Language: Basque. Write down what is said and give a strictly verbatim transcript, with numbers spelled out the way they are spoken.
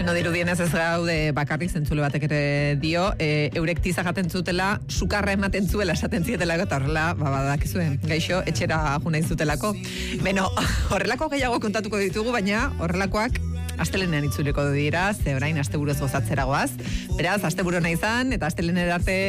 Bueno, dirudienez ez gaude bakarrik, zentzule batek ere dio, e, eurek tiza jaten zutela, sukarra ematen zuela esaten zietelako, eta horrela, ba, badakizuen, gaixo, etxera jo nahi zutelako. Beno, horrelako gehiago kontatuko ditugu, baina horrelakoak astelenean itzuliko dira, ze orain asteburuaz gozatzera goaz. Beraz, asteburu nahi izan, eta astelener arte